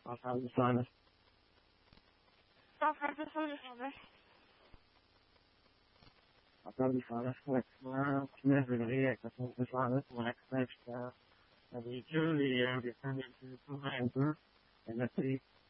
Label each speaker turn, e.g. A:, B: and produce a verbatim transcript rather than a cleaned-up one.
A: I'll have you sign it.
B: I'll have to sign it, Father.
A: I'll probably sign it. Like, well, never really, I think to sign it. Like, next, uh, and we truly, uh, defended to the commander, and let's see.